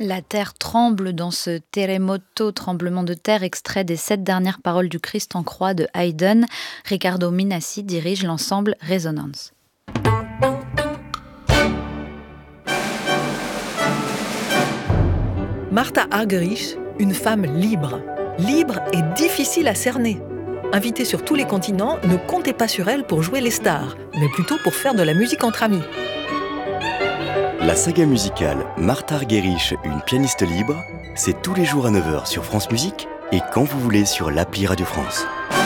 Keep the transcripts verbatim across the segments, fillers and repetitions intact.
La terre tremble dans ce terremoto, tremblement de terre, extrait des sept dernières paroles du Christ en croix de Haydn. Riccardo Minassi dirige l'ensemble Résonance. Martha Argerich, une femme libre. Libre et difficile à cerner. Invitée sur tous les continents, ne comptez pas sur elle pour jouer les stars, mais plutôt pour faire de la musique entre amis. La saga musicale Martha Argerich, une pianiste libre, c'est tous les jours à neuf heures sur France Musique et quand vous voulez sur l'appli Radio France.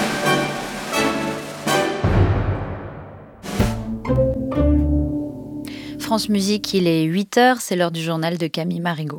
France Musique, il est huit heures, c'est l'heure du journal de Camille Marigot.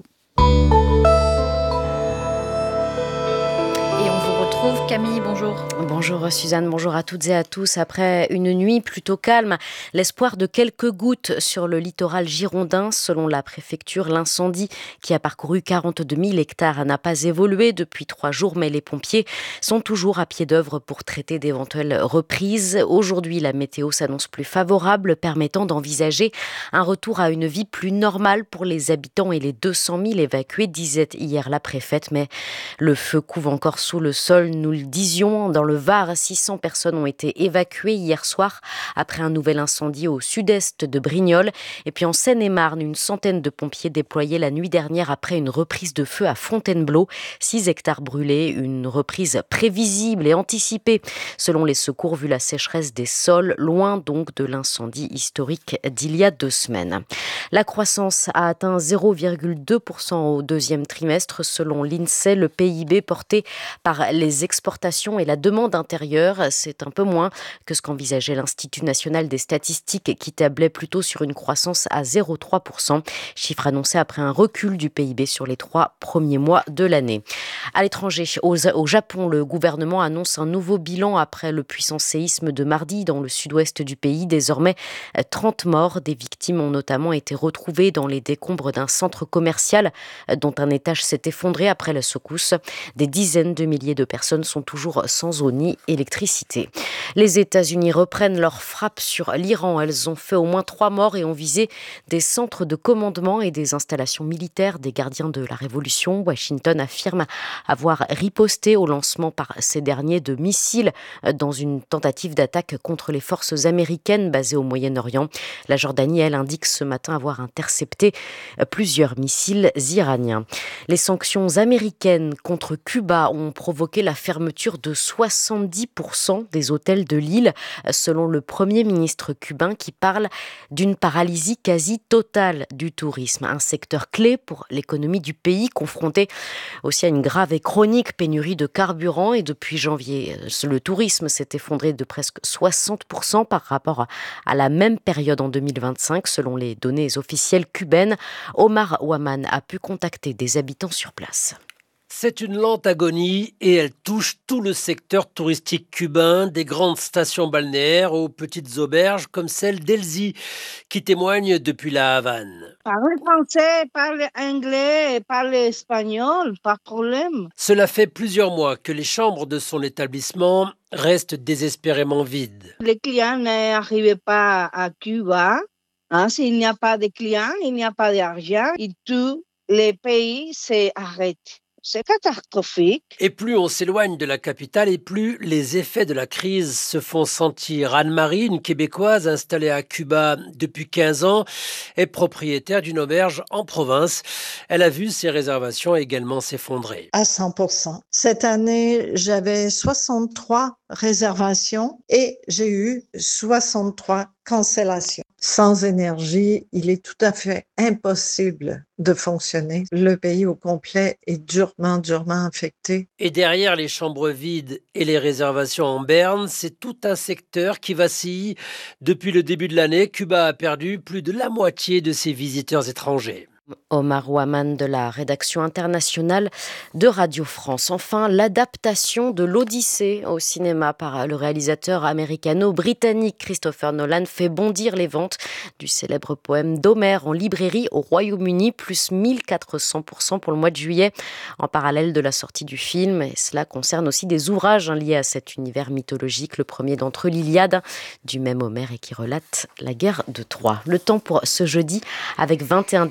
Camille, bonjour. Bonjour Suzanne, bonjour à toutes et à tous. Après une nuit plutôt calme, l'espoir de quelques gouttes sur le littoral girondin. Selon la préfecture, l'incendie qui a parcouru quarante-deux mille hectares n'a pas évolué depuis trois jours, mais les pompiers sont toujours à pied d'œuvre pour traiter d'éventuelles reprises. Aujourd'hui, la météo s'annonce plus favorable, permettant d'envisager un retour à une vie plus normale pour les habitants et les deux cent mille évacués, disait hier la préfète. Mais le feu couve encore sous le sol. Nous le disions, dans le Var, six cents personnes ont été évacuées hier soir après un nouvel incendie au sud-est de Brignoles. Et puis en Seine-et-Marne, une centaine de pompiers déployés la nuit dernière après une reprise de feu à Fontainebleau. Six hectares brûlés, une reprise prévisible et anticipée selon les secours vu la sécheresse des sols, loin donc de l'incendie historique d'il y a deux semaines. La croissance a atteint zéro virgule deux pour cent au deuxième trimestre selon l'INSEE, le P I B porté par les exportations et la demande intérieure. C'est un peu moins que ce qu'envisageait l'Institut national des statistiques qui tablait plutôt sur une croissance à zéro virgule trois pour cent, chiffre annoncé après un recul du P I B sur les trois premiers mois de l'année. À l'étranger, au, au Japon, le gouvernement annonce un nouveau bilan après le puissant séisme de mardi dans le sud-ouest du pays. Désormais, trente morts. Des victimes ont notamment été retrouvées dans les décombres d'un centre commercial dont un étage s'est effondré après la secousse. Des dizaines de milliers de personnes sont toujours sans eau ni électricité. Les États-Unis reprennent leur frappe sur l'Iran. Elles ont fait au moins trois morts et ont visé des centres de commandement et des installations militaires des gardiens de la Révolution. Washington affirme avoir riposté au lancement par ces derniers de missiles dans une tentative d'attaque contre les forces américaines basées au Moyen-Orient. La Jordanie, elle, indique ce matin avoir intercepté plusieurs missiles iraniens. Les sanctions américaines contre Cuba ont provoqué la fermeture de soixante-dix pour cent des hôtels de l'île, selon le Premier ministre cubain qui parle d'une paralysie quasi totale du tourisme, un secteur clé pour l'économie du pays, confronté aussi à une grave et chronique pénurie de carburant. Et depuis janvier, le tourisme s'est effondré de presque soixante pour cent par rapport à la même période en deux mille vingt-cinq, selon les données officielles cubaines. Omar Ouaman a pu contacter des habitants sur place. C'est une lente agonie et elle touche tout le secteur touristique cubain, des grandes stations balnéaires aux petites auberges comme celle d'Elzy, qui témoigne depuis la Havane. Parle français, parle anglais, parle espagnol, pas de problème. Cela fait plusieurs mois que les chambres de son établissement restent désespérément vides. Les clients n'arrivent pas à Cuba. Hein, s'il n'y a pas de clients, il n'y a pas d'argent et tous les pays s'arrêtent. C'est catastrophique. Et plus on s'éloigne de la capitale et plus les effets de la crise se font sentir. Anne-Marie, une Québécoise installée à Cuba depuis quinze ans, est propriétaire d'une auberge en province. Elle a vu ses réservations également s'effondrer. À cent pour cent. Cette année, j'avais soixante-trois réservations et j'ai eu soixante-trois cancellations. Sans énergie, il est tout à fait impossible de fonctionner. Le pays au complet est durement, durement affecté. Et derrière les chambres vides et les réservations en berne, c'est tout un secteur qui vacille. Depuis le début de l'année, Cuba a perdu plus de la moitié de ses visiteurs étrangers. Omar Ouaman de la rédaction internationale de Radio France. Enfin, l'adaptation de l'Odyssée au cinéma par le réalisateur américano-britannique Christopher Nolan fait bondir les ventes du célèbre poème d'Homère en librairie au Royaume-Uni, plus mille quatre cents pour cent pour le mois de juillet, en parallèle de la sortie du film. Et cela concerne aussi des ouvrages liés à cet univers mythologique. Le premier d'entre eux, l'Iliade, du même Homère et qui relate la guerre de Troie. Le temps pour ce jeudi avec vingt et un départements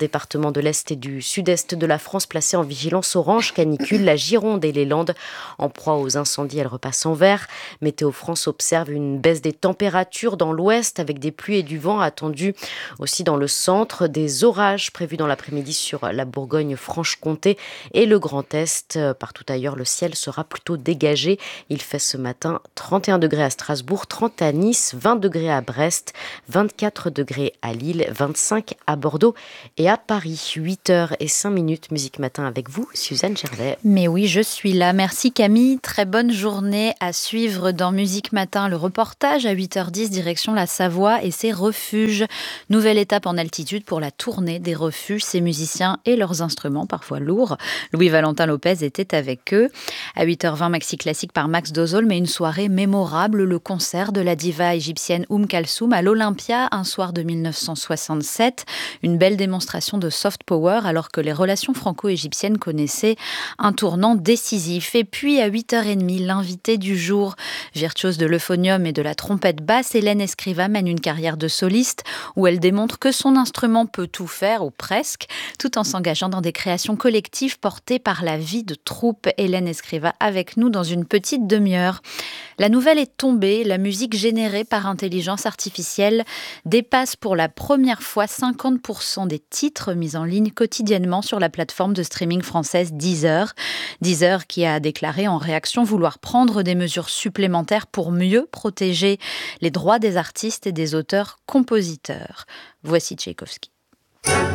départements de l'Est et du Sud-Est de la France placés en vigilance orange canicule. La Gironde et les Landes en proie aux incendies, elles repassent en vert. Météo France observe une baisse des températures dans l'Ouest avec des pluies et du vent attendus aussi dans le centre. Des orages prévus dans l'après-midi sur la Bourgogne-Franche-Comté et le Grand Est. Partout ailleurs, le ciel sera plutôt dégagé. Il fait ce matin trente et un degrés à Strasbourg, trente à Nice, vingt degrés à Brest, vingt-quatre degrés à Lille, vingt-cinq à Bordeaux et à Paris. huit heures zéro cinq minutes, Musique Matin avec vous, Suzanne Gervais. Mais oui, je suis là. Merci Camille. Très bonne journée à suivre dans Musique Matin. Le reportage à huit heures dix, direction la Savoie et ses refuges. Nouvelle étape en altitude pour la tournée des refuges. Ces musiciens et leurs instruments, parfois lourds. Louis-Valentin Lopez était avec eux. À huit heures vingt, Maxi Classique par Max Dozol, mais une soirée mémorable, le concert de la diva égyptienne Oum Kalsoum à l'Olympia, un soir de mille neuf cent soixante-sept. Une belle démonstration de soft power alors que les relations franco-égyptiennes connaissaient un tournant décisif. Et puis à huit heures trente, l'invité du jour, virtuose de l'euphonium et de la trompette basse, Hélène Escriva mène une carrière de soliste où elle démontre que son instrument peut tout faire, ou presque, tout en s'engageant dans des créations collectives portées par la vie de troupe. Hélène Escriva avec nous dans une petite demi-heure. La nouvelle est tombée, la musique générée par intelligence artificielle dépasse pour la première fois cinquante pour cent des titres mis en ligne quotidiennement sur la plateforme de streaming française Deezer. Deezer qui a déclaré en réaction vouloir prendre des mesures supplémentaires pour mieux protéger les droits des artistes et des auteurs-compositeurs. Voici Tchaïkovski.